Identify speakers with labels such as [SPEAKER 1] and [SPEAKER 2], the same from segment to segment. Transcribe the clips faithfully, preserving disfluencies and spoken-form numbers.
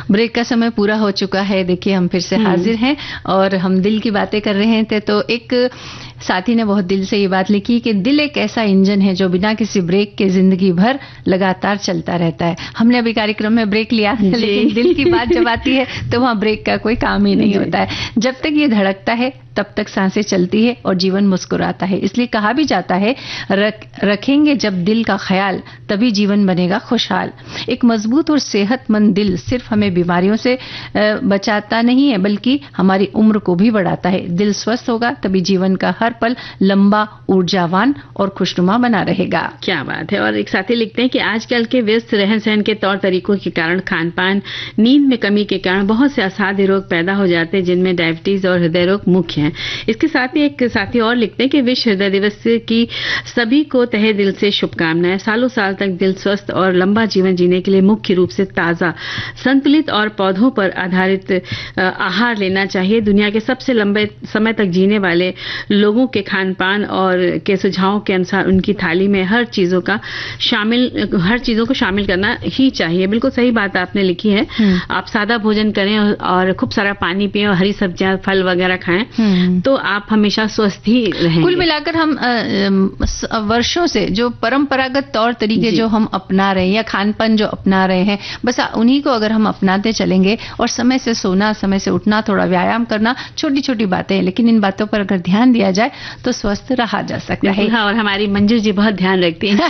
[SPEAKER 1] Break का समय पूरा हो चुका है। देखिए हम फिर से हाजिर हैं और हम दिल की बातें कर रहे थे। तो एक साथी ने बहुत दिल से ये बात लिखी कि दिल एक ऐसा इंजन है जो बिना किसी ब्रेक के जिंदगी भर लगातार चलता रहता है। हमने अभी कार्यक्रम में ब्रेक लिया, लेकिन दिल की बात जब आती है तो वहाँ ब्रेक का कोई काम ही नहीं होता है। जब तक ये धड़कता है तब तक सांसें चलती है और जीवन मुस्कुराता है। इसलिए कहा भी जाता है, रख, रखेंगे जब दिल का ख्याल तभी जीवन बनेगा खुशहाल। एक मजबूत और सेहतमंद दिल सिर्फ हमें बीमारियों से बचाता नहीं है, बल्कि हमारी उम्र को भी बढ़ाता है। दिल स्वस्थ होगा तभी जीवन का हर पल लंबा, ऊर्जावान और खुशनुमा बना रहेगा।
[SPEAKER 2] क्या बात है। और एक साथी लिखते हैं कि आजकल के व्यस्त रहन सहन के तौर तरीकों के कारण, खान पान, नींद में कमी के कारण बहुत से असाध्य रोग पैदा हो जाते हैं, जिनमें डायबिटीज और हृदय रोग मुख्य हैं। इसके साथ ही एक साथी और लिखते हैं कि विश्व हृदय दिवस की सभी को तहे दिल से शुभकामनाएं। सालों साल तक दिल स्वस्थ और लंबा जीवन जीने के लिए मुख्य रूप से ताजा, संतुलित और पौधों पर आधारित आहार लेना चाहिए। दुनिया के सबसे लंबे समय तक जीने वाले लोगों के खान पान और के सुझावों के अनुसार उनकी थाली में हर चीजों का शामिल हर चीजों को शामिल करना ही चाहिए। बिल्कुल सही बात आपने लिखी है। आप सादा भोजन करें और खूब सारा पानी पिएं और हरी सब्जियां, फल वगैरह खाएं, तो आप हमेशा स्वस्थ ही रहेंगे।
[SPEAKER 1] कुल मिलाकर हम वर्षों से जो परंपरागत तौर तरीके जो हम अपना रहे हैं या खान पान जो अपना रहे हैं, बस उन्हीं को अगर हम अपनाते चलेंगे और समय से सोना, समय से उठना, थोड़ा व्यायाम करना, छोटी छोटी बातें हैं, लेकिन इन बातों पर अगर ध्यान दिया जाए तो स्वस्थ रहा जा सकता है।
[SPEAKER 2] हाँ, और हमारी मंजू जी बहुत ध्यान रखती हैं।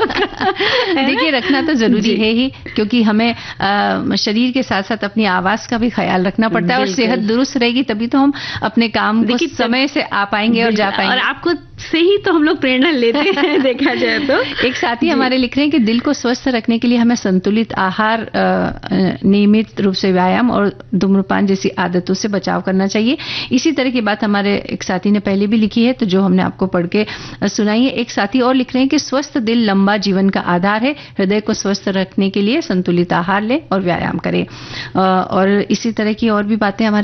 [SPEAKER 1] देखिए रखना तो जरूरी है ही, क्योंकि हमें आ, शरीर के साथ साथ अपनी आवाज का भी ख्याल रखना पड़ता है और सेहत दुरुस्त रहेगी तभी तो हम अपने काम को समय से आ पाएंगे और जा पाएंगे।
[SPEAKER 2] और आपको से ही तो हम लोग प्रेरणा लेते हैं देखा जाए तो।
[SPEAKER 1] एक साथी हमारे लिख रहे हैं कि दिल को स्वस्थ रखने के लिए हमें संतुलित आहार, नियमित रूप से व्यायाम और धूम्रपान जैसी आदतों से बचाव करना चाहिए। इसी तरह की बात हमारे एक साथी ने पहले भी लिखी है, तो जो हमने आपको पढ़ के सुनाई है। एक साथी और लिख रहे हैं कि स्वस्थ दिल लंबा जीवन का आधार है। हृदय को स्वस्थ रखने के लिए संतुलित आहार लें और व्यायाम करें। और इसी तरह की और भी बातें हमारे